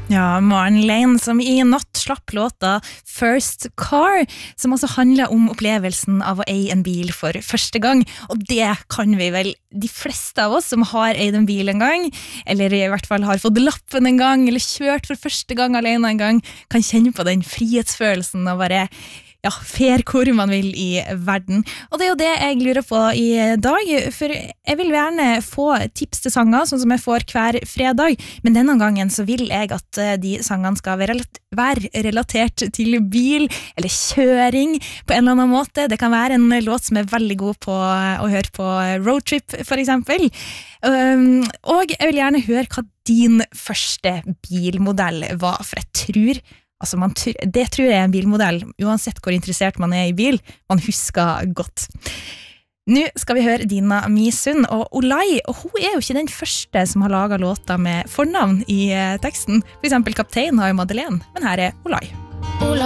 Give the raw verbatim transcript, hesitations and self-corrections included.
Ja, Maren Lane som i natt slapp låta First Car, som altså handler om opplevelsen av å eie en bil for første gang. Og det kan vi vel, de fleste av oss som har eid en bil en gang, eller i hvert fall har fått lappen en gang, eller kjørt for første gang alene en gang, kan kjenne på den frihetsfølelsen av bare ja, fer hvor man vil i verden. Og det er jo det jeg lurer på i dag, for jeg vil gjerne få tips til sanger, sånn som jeg får hver fredag, men denne gangen så vil jeg at de sangene skal være relatert til bil, eller kjøring på en eller annen måte. Det kan være en låt som er veldig god på å høre på roadtrip, for eksempel. Og jeg vil gjerne høre hva din første bilmodell var, for jeg tror Altså man, det tror jeg er en bilmodell, uansett hvor interessert man er i bil, man husker godt. Nå skal vi høre Dina Misun og Olai, og hun er jo ikke den første som har laget låter med fornavn i teksten. For eksempel Kaptein har jo Madeleine, men her er Olai.